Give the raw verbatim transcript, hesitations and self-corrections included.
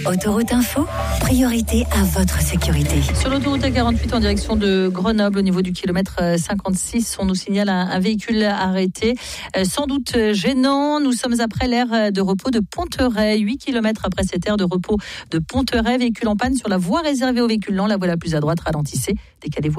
Autoroute Info, priorité à votre sécurité. Sur l'autoroute A quarante-huit en direction de Grenoble, au niveau du kilomètre cinquante-six, on nous signale un, un véhicule arrêté, euh, sans doute gênant. Nous sommes après l'aire de repos de Ponteray, huit kilomètres après cette aire de repos de Ponteray. Véhicule en panne sur la voie réservée aux véhicules lents, la voie la plus à droite, ralentissez, décalez-vous.